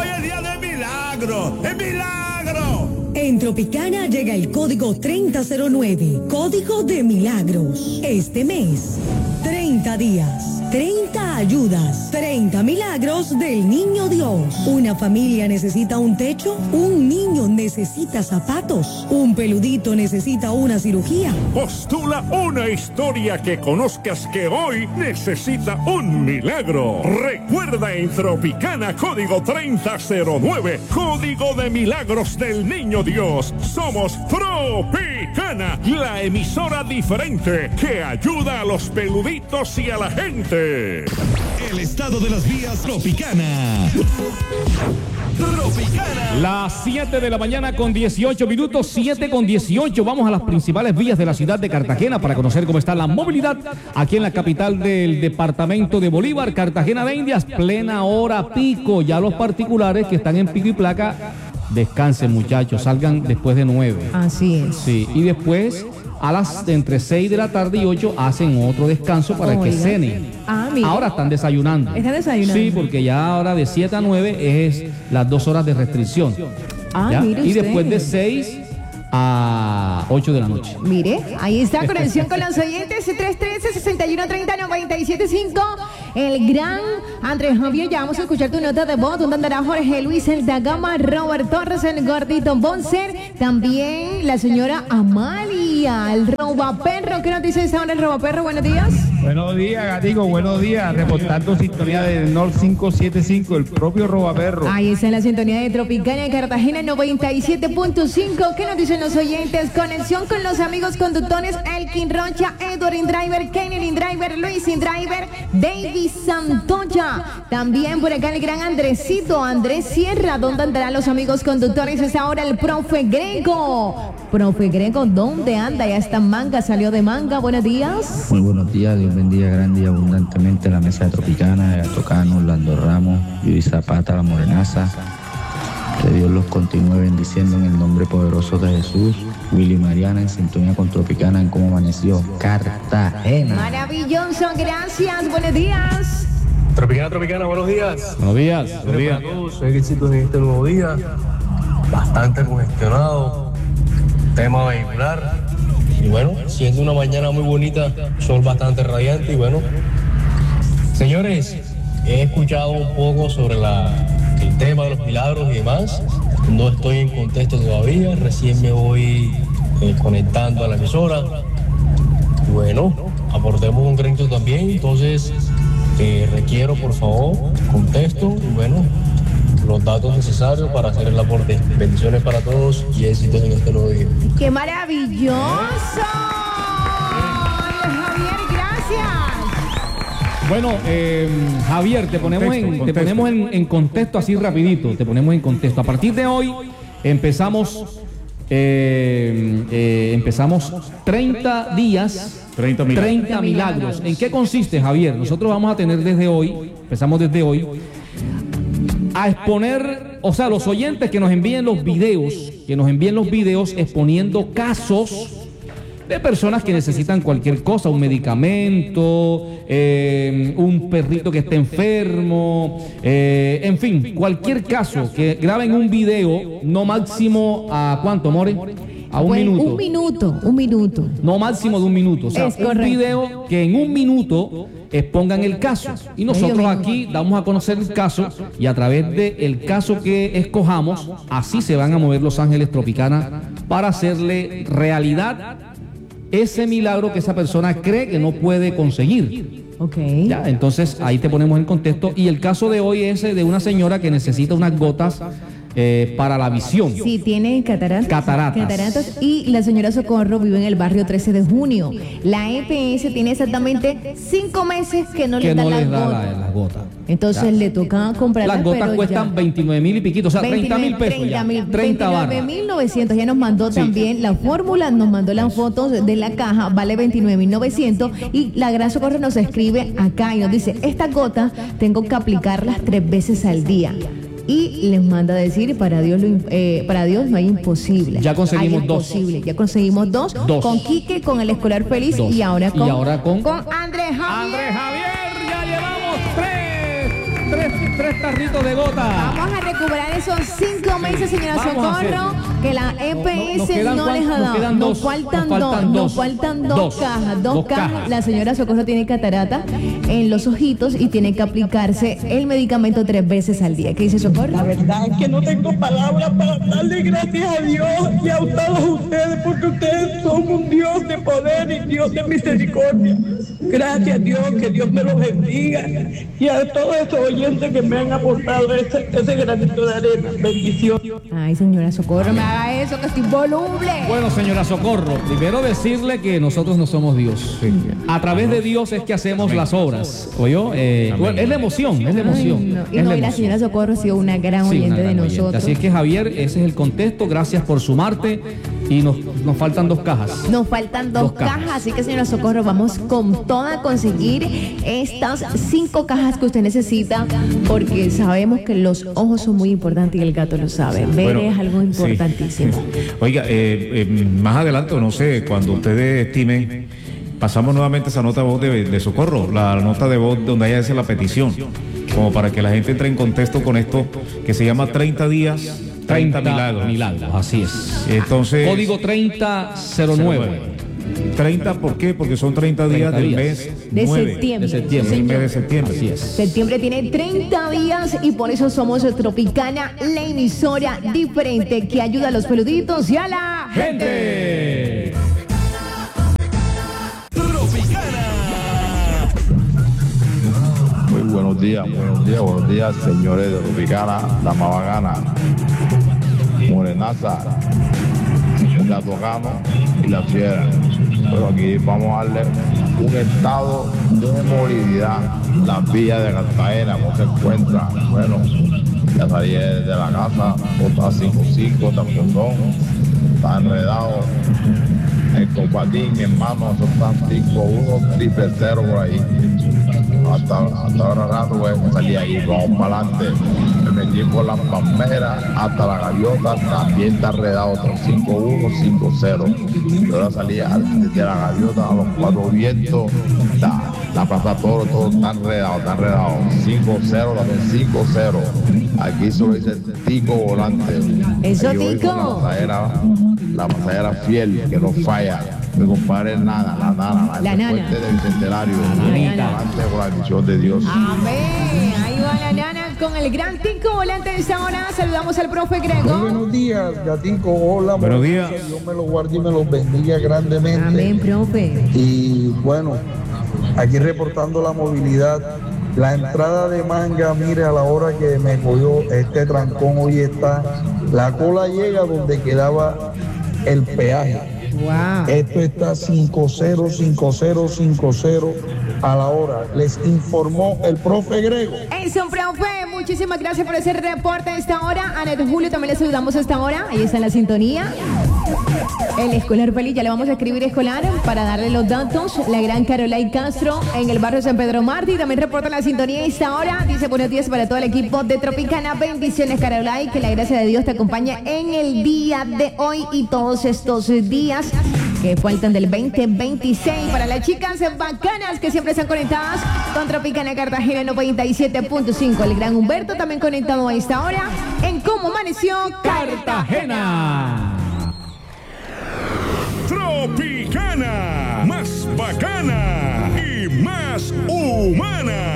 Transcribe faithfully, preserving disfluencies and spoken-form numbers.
Hoy es día de milagro, ¡es milagro! En Tropicana llega el código treinta cero nueve, código de milagros. Este mes, treinta días, treinta ayudas, treinta milagros del Niño Dios. Una familia necesita un techo, un niño necesita zapatos, un peludito necesita una cirugía. Postula una historia que conozcas que hoy necesita un milagro. Recuerda en Tropicana código treinta cero nueve, código de milagros del Niño Dios. Somos Tropicana, la emisora diferente que ayuda a los peluditos y a la gente. El estado de las vías Tropicana. Tropicana. Las siete de la mañana con dieciocho minutos, siete con dieciocho. Vamos a las principales vías de la ciudad de Cartagena para conocer cómo está la movilidad aquí en la capital del departamento de Bolívar, Cartagena de Indias, plena hora pico. Ya los particulares que están en pico y placa, descansen, muchachos, salgan después de nueve. Así es. Sí, y después a las entre seis de la tarde y ocho hacen otro descanso para Oiga. que cenen. Ah, mira. Ahora están desayunando. ¿Están desayunando? Sí, porque ya ahora de siete a nueve es las dos horas de restricción. Ah, ¿Ya? mire Y usted. después de seis a ocho de la noche. Mire, ahí está, conexión con los oyentes, tres uno tres, seis uno tres cero, nueve siete cinco. El gran Andrés Javier, ya vamos a escuchar tu nota de voz, donde andará Jorge Luis, el Dagama, Robert Torres, el Gordito Bonser, también la señora Amalia, el Robaperro. ¿Qué nos dice esta hora el Robaperro? Buenos días. Buenos días, Gatico, buenos días. Reportando sintonía del Nord cinco siete cinco, el propio Robaperro. Ahí está la sintonía de Tropicana de Cartagena noventa y siete punto cinco. ¿Qué nos dicen los oyentes? Conexión con los amigos conductores Elkin Rocha, Edward Indriver, Kenny Indriver, Luis Indriver, David Santoya. También por acá el gran Andresito, Andrés Sierra. ¿Dónde andarán los amigos conductores? Es ahora el profe Grego. Profe Grego, ¿dónde anda? Ya está en Manga, salió de Manga. Buenos días. Muy buenos días, Dios bendiga grande y abundantemente la mesa de Tropicana, de Tocano, Orlando Ramos, Luis Zapata, La Morenaza. Que Dios los continúe bendiciendo en el nombre poderoso de Jesús. Willy Mariana en sintonía con Tropicana en cómo amaneció Cartagena. Maravilloso, gracias. Buenos días. Tropicana, Tropicana, buenos días. Buenos días. Buenos días a todos, éxitos en este nuevo día. Bastante congestionado, tema vehicular. Y bueno, siendo una mañana muy bonita, sol bastante radiante. Y bueno, señores, he escuchado un poco sobre la, el tema de los milagros y demás. No estoy en contexto todavía, recién me voy eh, conectando a la emisora. Y bueno, aportemos un granito también, entonces eh, requiero por favor contexto y bueno, los datos necesarios para hacer el aporte. Bendiciones para todos y éxitos en este nuevo día. ¡Qué maravilloso! Javier, gracias. Bueno, eh, Javier, te ponemos, Contexto, en, te contexto. ponemos en, en contexto así rapidito, te ponemos en contexto. A partir de hoy empezamos, eh, eh, empezamos treinta días, treinta milagros. treinta milagros. ¿En qué consiste, Javier? Nosotros vamos a tener desde hoy, empezamos desde hoy, a exponer, o sea, los oyentes que nos envíen los videos, que nos envíen los videos exponiendo casos de personas que necesitan cualquier cosa, un medicamento, eh, un perrito que esté enfermo, eh, en fin, cualquier caso, que graben un video, no máximo a ¿cuánto, More? A un Bueno, minuto. Un minuto, un minuto. No máximo de un minuto. O sea, Es un correcto. video que en un minuto expongan el caso. Y nosotros aquí damos a conocer el caso y a través del caso que escojamos, así se van a mover Los Ángeles Tropicana para hacerle realidad ese milagro que esa persona cree que no puede conseguir. Ok. Ya, entonces ahí te ponemos en contexto. Y el caso de hoy es de una señora que necesita unas gotas eh, para la visión. Sí, tiene cataratas. Cataratas. Cataratas. Y la señora Socorro vive en el barrio trece de junio. La E P S tiene exactamente cinco meses que no que le no dan les las da gotas. la- las gotas. Entonces Ya. le toca comprarlas. Las gotas pero cuestan ya. veintinueve mil y piquito, o sea, treinta mil pesos. treinta mil, treinta veintinueve barras. mil novecientos. Ya nos mandó Sí. también la fórmula, nos mandó las fotos de la caja, vale veintinueve mil novecientos. Y la gran Socorro nos escribe acá y nos dice: estas gotas tengo que aplicarlas tres veces al día. Y les manda a decir, para Dios, lo, im- eh, para Dios no hay imposible. Ya conseguimos Hay dos. imposible. Ya conseguimos dos, Dos. con Quique, con el escolar feliz Dos. y ahora Y con, ahora con- con Andrés Javier. Andrés Javier, ya llevamos tres, tres, tres tarritos de gota. Vamos a recuperar esos cinco meses, señora Vamos Socorro, que la E P S No, no, nos no, les ha quedan dado. cuan- nos Nos quedan faltan dos, nos dos, faltan nos dos. faltan dos, Dos. cajas, dos, Dos cajas. cajas. La señora Socorro tiene catarata en los ojitos y tiene que aplicarse el medicamento tres veces al día. ¿Qué dice Socorro? La verdad es que no tengo palabras para darle gracias a Dios y a todos ustedes, porque ustedes son un Dios de poder y Dios de misericordia. Gracias a Dios, que Dios me los bendiga, y a todos esos oyentes que me han aportado ese, ese granito de arena. Bendición. Ay, señora Socorro, me haga eso, que estoy voluble. Bueno, señora Socorro, primero decirle que nosotros no somos Dios. A través de Dios es que hacemos las obras. ¿Oyó? Eh, bueno, es la emoción, es la emoción. Ay, no. Y es no, la y la emoción. señora Socorro ha sido una gran Sí, oyente una de gran oyente. nosotros. Así es que, Javier, ese es el contexto. Gracias por sumarte. Y nos, nos faltan dos cajas. Nos faltan dos, Dos cajas. cajas. así que señora Socorro, vamos con toda a conseguir estas cinco cajas que usted necesita, porque sabemos que los ojos son muy importantes y el gato lo sabe. Ver Bueno, es algo importantísimo. sí. Oiga, eh, eh, más adelante, no sé, cuando ustedes estimen, pasamos nuevamente esa nota de voz de, de Socorro, la nota de voz donde ella hace la petición, como para que la gente entre en contexto con esto, que se llama treinta días, treinta milagros. milagros, así es. Entonces, Código treinta cero nueve. treinta, ¿por qué? Porque son treinta días treinta del días. mes De nueve. septiembre. De septiembre. El mes de septiembre. Así es. Septiembre tiene treinta días y por eso somos Tropicana, la emisora diferente que ayuda a los peluditos y a la ¡Gente! Muy buenos días, buenos días, buenos días, señores de Tropicana, la Mabagana, Morenaza, la Tocano y la Fiera. Pero aquí vamos a darle un estado de movilidad. Las vías de Cartagena, ¿cómo se encuentra? Bueno, ya salí de la casa, otra cinco cinco, está Fondón, está enredado. El combatín, mi hermano, eso está cinco uno, triple cero por ahí. Hasta, hasta ahora rato voy a salir ahí, vamos para adelante. Me metí por las palmeras hasta la gaviota, también está enredado, otro cinco uno, cinco cero. Y ahora salí desde la gaviota a los cuatro vientos, la, la plaza todo, todo está enredado, está enredado. cinco cero, también cinco cero. Aquí solo dice Tico Volante. Eso, Ahí voy Tico. con La pasajera, la pasajera fiel, que no falla. Mi compadre Nana, la Nana, La Nana. fuente del Bicentenario. Nana. Adelante con la bendición de Dios. Amén. Ahí va la nana con el gran Tico Volante de esta hora. Saludamos al profe Muy Grego. buenos días, Gatico. Hola, Buenos días. Dios me los guarde y me los bendiga grandemente. Amén, profe. Y bueno, aquí reportando la movilidad. La entrada de Manga, mire, a la hora que me cogió este trancón, hoy está. La cola llega donde quedaba el peaje. Wow. Esto está cinco cero, cinco cero, cinco cero a la hora. Les informó el profe Grego. Eso, profe. Muchísimas gracias por ese reporte a esta hora. A Neto Julio también le saludamos a esta hora. Ahí está en la sintonía. El escolar feliz, ya le vamos a escribir escolar para darle los datos. La gran Carolay Castro en el barrio San Pedro Martí también reporta la sintonía a esta hora. Dice buenos días para todo el equipo de Tropicana. Bendiciones, Carolay. Que la gracia de Dios te acompañe en el día de hoy y todos estos días que faltan del veinte veintiséis para las chicas bacanas que siempre están conectadas con Tropicana Cartagena noventa y siete punto cinco. El gran Humberto también conectado a esta hora en Cómo Amaneció Cartagena. Tropicana, más bacana y más humana.